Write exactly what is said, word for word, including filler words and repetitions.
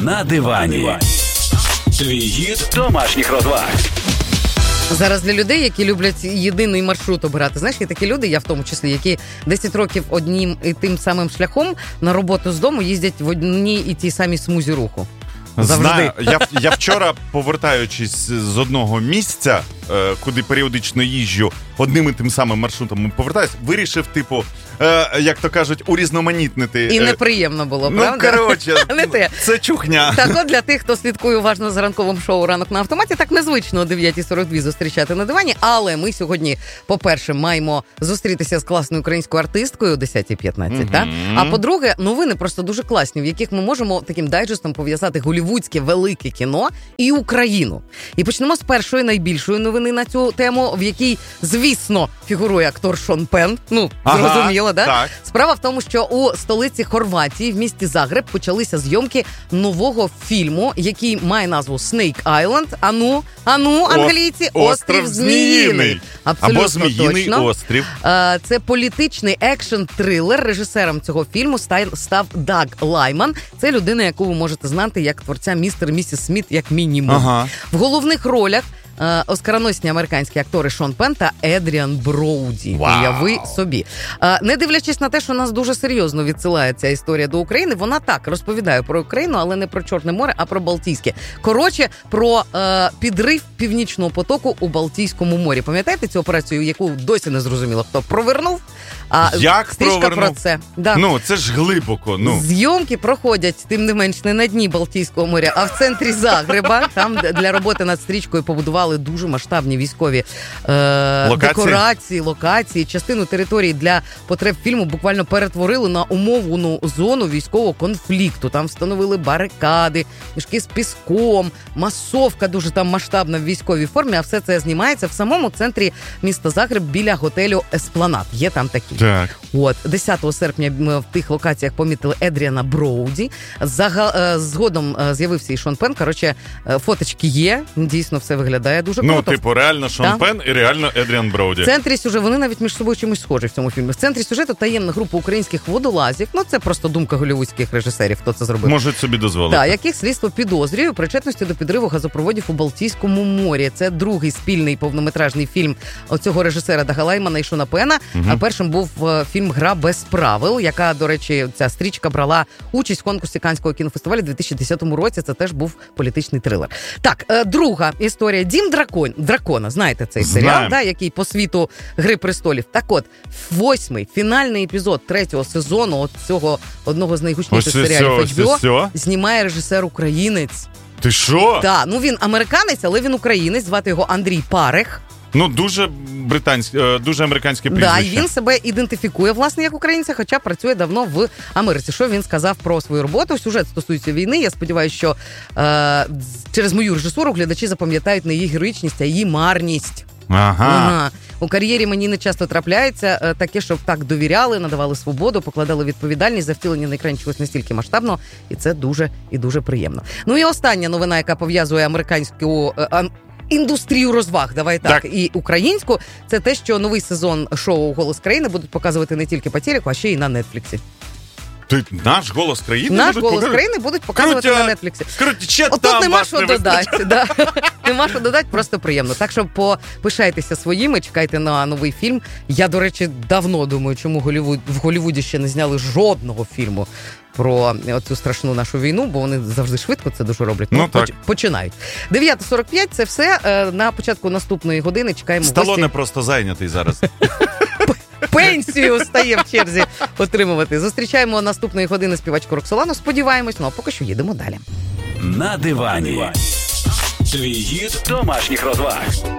На дивані. Твій гід домашніх розваг. Зараз для людей, які люблять єдиний маршрут обирати. Знаєш, є такі люди, я в тому числі, які десять років одним і тим самим шляхом на роботу з дому їздять в одній і тій самій смузі руху. Завжди. Знаю, я, я вчора, повертаючись з одного місця, е, куди періодично їжджу одним і тим самим маршрутом, повертаюсь, вирішив, типу, е, як то кажуть, урізноманітнити. І неприємно було, ну, правда? Ну, коротше, Не те. Це чухня. Так от для тих, хто слідкує уважно за ранковим шоу «Ранок на автоматі», так незвично о дев'ята сорок два зустрічати на дивані, але ми сьогодні, по-перше, маємо зустрітися з класною українською артисткою о десята п'ятнадцять, mm-hmm. так? А по-друге, новини просто дуже класні, в яких ми можемо таким дайджестом пов'язати голівудське велике кіно і Україну. І почнемо з першої найбільшої новини на цю тему, в якій, звісно, фігурує актор Шон Пен. Ну, ага, зрозуміло, да? Так? Справа в тому, що у столиці Хорватії, в місті Загреб, почалися зйомки нового фільму, який має назву Snake Island. Ану, ану, англійці, О, Острів Зміїний. Або Зміїний точно. острів. Це політичний екшн-трилер. Режисером цього фільму став Даг Лайман. Це людина, яку ви можете знати як творця «Містер і місіс Сміт», як мінімум. Ага. В головних ролях Е, оскароносні американські актори Шон Пен та Едріан Броуді. Вау. Уяви собі. Е, не дивлячись на те, що нас дуже серйозно відсилає ця історія до України, вона так розповідає про Україну, але не про Чорне море, а про Балтійське. Коротше, про е, підрив Північного потоку у Балтійському морі. Пам'ятаєте цю операцію, яку досі не зрозуміло, хто провернув? А Як стрічка провернув? про це. Да. Ну, це ж глибоко. Ну. Зйомки проходять, тим не менш, не на дні Балтійського моря, а в центрі Загреба. Там для роботи над стрічкою побудували дуже масштабні військові е, локації? декорації, локації. Частину території для потреб фільму буквально перетворили на умовну зону військового конфлікту. Там встановили барикади, мішки з піском, масовка дуже там масштабна в військовій формі, а все це знімається в самому центрі міста Загреб біля готелю Еспленад. Є там такі. Так. От, десятого серпня ми в тих локаціях помітили Едріана Броуді. Зага... Згодом з'явився і Шон Пен. Коротше, фоточки є. Дійсно, все виглядає дуже круто. Ну, типу, реально Шон так? Пен і реально Едріан Броуді. В центрі сюжету, вони навіть між собою чимось схожі в цьому фільмі. В центрі сюжету таємна група українських водолазів. Ну, це просто думка голлівудських режисерів, хто це зробив. Можуть собі дозволити. Так, яких слідство підозрює у причетності до підриву газопроводів у Балтійському морі. Це другий спільний повнометражний фільм оцього режисера Дага Лаймана і Шона Пена. Угу. А першим був фільм «Гра без правил», яка, до речі, ця стрічка брала участь в конкурсі Каннського кінофестивалю у дві тисячі десятому році. Це теж був політичний трилер. Так, друга історія. «Дім дракон... дракона». Знаєте цей серіал, да, який по світу «Гри престолів». Так от, восьмий, фінальний епізод третього сезону от цього одного з найгучніших серіалів ейч бі о знімає режисер-українець. Ти що? Так, ну він американець, але він українець, звати його Андрій Парех. Ну, дуже британське, дуже американське прізвище. Да, і він себе ідентифікує, власне, як українця, хоча працює давно в Америці. Що він сказав про свою роботу? Сюжет стосується війни. Я сподіваюся, що е- через мою режисуру глядачі запам'ятають не її героїчність, а її марність. Ага. ага. У кар'єрі мені не часто трапляється е, таке, щоб так довіряли, надавали свободу, покладали відповідальність за втілення на екрані чогось настільки масштабного, і це дуже і дуже приємно. Ну і остання новина, яка пов'язує американську е, індустрію розваг, давай так, так, і українську, це те, що новий сезон шоу «Голос країни» будуть показувати не тільки по телеку, а ще й на Нетфліксі. Ти, наш «Голос країни» Наш будуть «Голос показувати? країни» будуть показувати Крутя. на Нетфліксі. Крутя, От тут нема що додати. Да. Нема що додати, просто приємно. Так що попишайтеся своїми, чекайте на новий фільм. Я, до речі, давно думаю, чому Голлівуд, в Голлівуді ще не зняли жодного фільму про цю страшну нашу війну, бо вони завжди швидко це дуже роблять. Ну, ну поч- починають. дев'ята сорок п'ять, це все. На початку наступної години чекаємо Сталоне гості. просто зайнятий зараз. Пенсію стає в черзі отримувати. Зустрічаємо наступної години співачку Роксолану. Сподіваємось, ну а поки що їдемо далі. На дивані. Твій гід домашніх розваг.